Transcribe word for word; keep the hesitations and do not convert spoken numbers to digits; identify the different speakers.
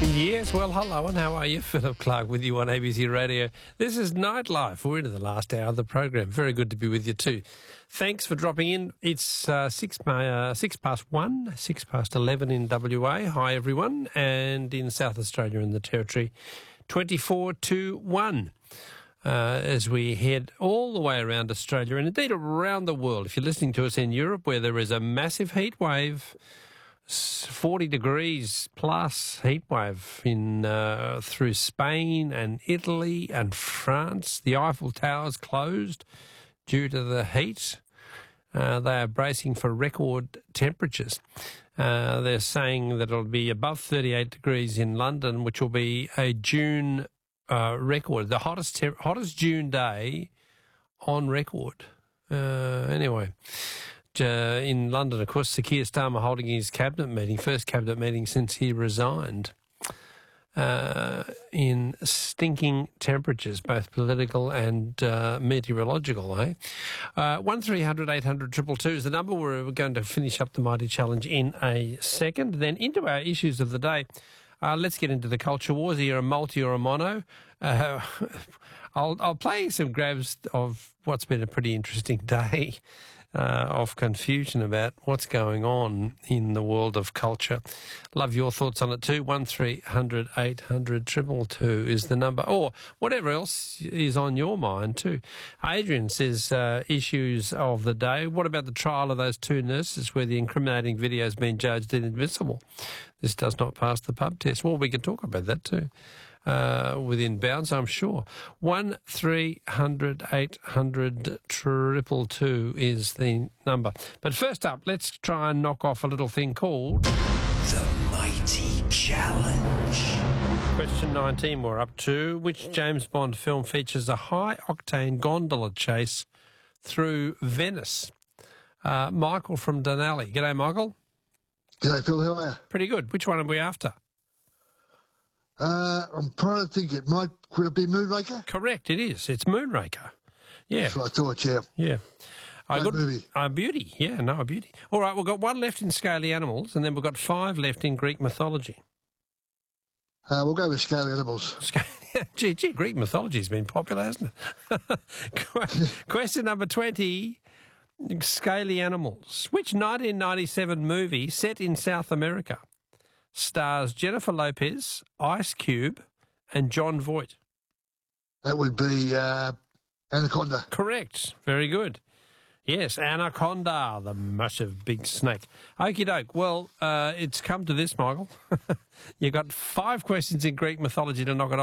Speaker 1: Yes, well, hello, and how are you? Philip Clark with you on A B C Radio. This is Nightlife. We're into the last hour of the program. Very good to be with you too. Thanks for dropping in. It's uh, six, uh, six past one, six past eleven in W A. Hi, everyone. And in South Australia and the Territory, twenty-four to one. Uh, as we head all the way around Australia and indeed around the world. If you're listening to us in Europe, where there is a massive heat wave, forty degrees plus heat wave in uh, through Spain and Italy and France. The Eiffel Tower's closed due to the heat. Uh, they are bracing for record temperatures. Uh, they're saying that it'll be above thirty-eight degrees in London, which will be a June uh, record, the hottest te- hottest June day on record. Uh, anyway. Uh, in London, of course, Sir Keir Starmer holding his cabinet meeting, first cabinet meeting since he resigned, uh, in stinking temperatures, both political and uh, meteorological, eh? Uh, one three hundred eight hundred two two two is the number. We're going to finish up the Mighty Challenge in a second. Then into our issues of the day. Uh, let's get into the culture wars. Are you a multi or a mono? Uh, I'll, I'll play some grabs of what's been a pretty interesting day. Uh, of confusion about what's going on in the world of culture. Love your thoughts on it too. one three hundred eight hundred two two two is the number. Or whatever else is on your mind too. Adrian says uh, issues of the day. What about the trial of those two nurses where the incriminating video has been judged inadmissible? This does not pass the pub test. Well, we can talk about that too. Uh, within bounds, I'm sure. One three hundred eight hundred triple two is the number. But first up, let's try and knock off a little thing called
Speaker 2: The Mighty Challenge.
Speaker 1: Question nineteen we're up to. Which James Bond film features a high-octane gondola chase through Venice? Uh, Michael from Dunalley. G'day, Michael.
Speaker 3: G'day, Phil. How are you?
Speaker 1: Pretty good. Which one are we after?
Speaker 3: Uh, I'm trying to think. It might, could it be Moonraker?
Speaker 1: Correct, it is. It's Moonraker. Yeah.
Speaker 3: That's what I thought, yeah.
Speaker 1: Yeah. I
Speaker 3: Great
Speaker 1: got
Speaker 3: movie.
Speaker 1: a beauty. Yeah, no, a beauty. All right, we've got one left in Scaly Animals, and then we've got five left in Greek mythology.
Speaker 3: Uh, we'll go with Scaly Animals.
Speaker 1: gee, gee, Greek mythology's been popular, hasn't it? Question number twenty, Scaly Animals. Which nineteen ninety-seven movie set in South America stars Jennifer Lopez, Ice Cube, and John Voight?
Speaker 3: That would be uh, Anaconda.
Speaker 1: Correct. Very good. Yes, Anaconda, the massive big snake. Okie doke. Well, uh, it's come to this, Michael. You've got five questions in Greek mythology to knock it off.